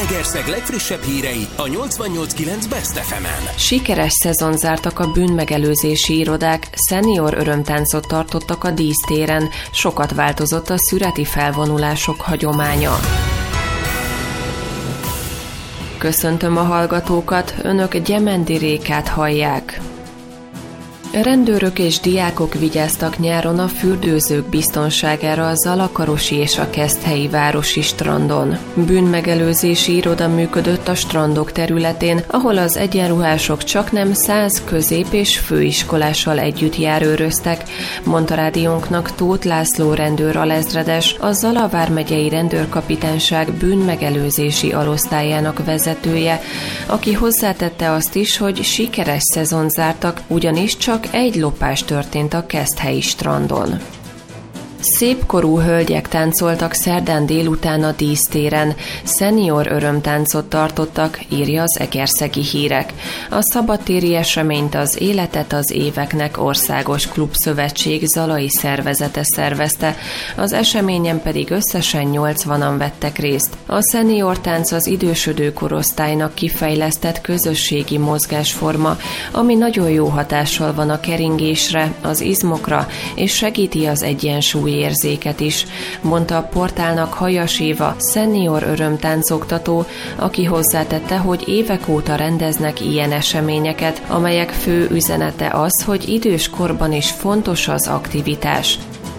Zalaegerszeg legfrissebb hírei a 88.9 Best FM-en. Sikeres szezon zártak a bűnmegelőzési irodák, szenior örömtáncot tartottak a dísztéren, sokat változott a szüreti felvonulások hagyománya. Köszöntöm a hallgatókat, önök Gyemendi Rékát hallják. Rendőrök és diákok vigyáztak nyáron a fürdőzők biztonságára a Zalakarosi és a Keszthelyi városi strandon. Bűnmegelőzési iroda működött a strandok területén, ahol az egyenruhások csaknem 100 közép- és főiskolással együtt járőröztek, mondta rádiónknak Tóth László rendőr alezredes, a Zala vármegyei rendőrkapitányság bűnmegelőzési arosztályának vezetője, aki hozzátette azt is, hogy sikeres szezon zártak, ugyanis csak egy lopás történt a Keszthelyi strandon. Szépkorú hölgyek táncoltak szerdán délután a dísztéren, szenior örömtáncot tartottak, írja az Egerszegi Hírek. A szabadtéri eseményt az Életet az éveknek országos klubszövetség zalai szervezete szervezte, az eseményen pedig összesen 80-an vettek részt. A szenior tánc az idősödő korosztálynak kifejlesztett közösségi mozgásforma, ami nagyon jó hatással van a keringésre, az izmokra, és segíti az egyensúly érzéket is, mondta a portálnak Hajas Éva, szenior örömtáncoktató, aki hozzátette, hogy évek óta rendeznek ilyen eseményeket, amelyek fő üzenete az, hogy idős korban is fontos az aktivitás.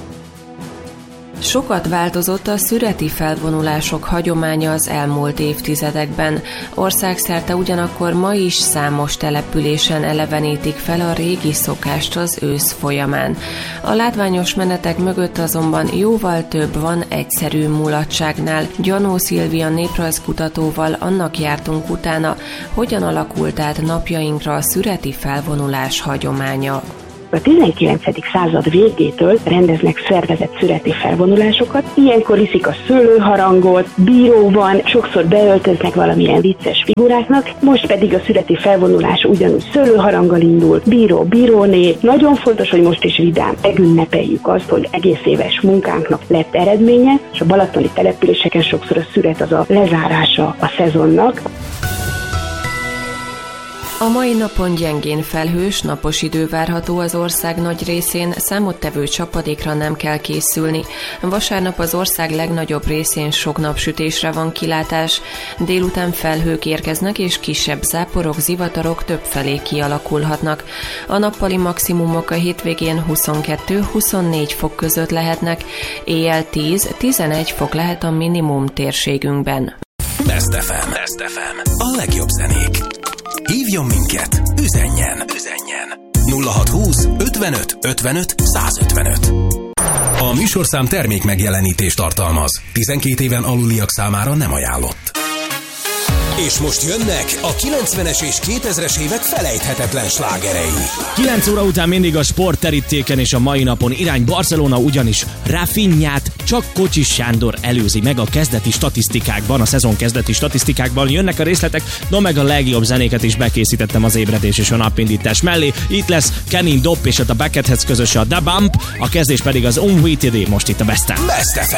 Sokat változott a szüreti felvonulások hagyománya az elmúlt évtizedekben. Országszerte ugyanakkor ma is számos településen elevenítik fel a régi szokást az ősz folyamán. A látványos menetek mögött azonban jóval több van egyszerű mulatságnál. Gyanó Szilvia néprajzkutatóval annak jártunk utána, hogyan alakult át napjainkra a szüreti felvonulás hagyománya. A 19. század végétől rendeznek szervezett szüreti felvonulásokat. Ilyenkor viszik a szőlőharangot, bíró van, sokszor beöltöznek valamilyen vicces figuráknak, most pedig a szüreti felvonulás ugyanúgy szőlőharanggal indul, bíró-bíróné. Nagyon fontos, hogy most is vidám megünnepeljük azt, hogy egész éves munkánknak lett eredménye, és a balatoni településeken sokszor a szüret az a lezárása a szezonnak. A mai napon gyengén felhős, napos idő várható az ország nagy részén, számottevő csapadékra nem kell készülni. Vasárnap az ország legnagyobb részén sok napsütésre van kilátás, délután felhők érkeznek és kisebb záporok, zivatarok többfelé kialakulhatnak. A nappali maximumok a hétvégén 22-24 fok között lehetnek, éjjel 10-11 fok lehet a minimum térségünkben. Best FM. Best FM. A legjobb zenék. Hívjon minket, üzenjen 0620 55 55 155. A műsorszám termék megjelenítést tartalmaz. 12 éven aluliak számára nem ajánlott. És most jönnek a 90-es és 2000-es évek felejthetetlen slágerei. 9 óra után mindig a sportterítéken, és a mai napon irány Barcelona, ugyanis Rafinhát csak Kocsis Sándor előzi meg a kezdeti statisztikákban, a szezon kezdeti statisztikákban. Jönnek a részletek, no meg a legjobb zenéket is bekészítettem az ébredés és a napindítás mellé. Itt lesz Kenny Dopp és a Bucketheads közöse a Da Bump, a kezdés pedig az Unwitted, most itt a Best FM.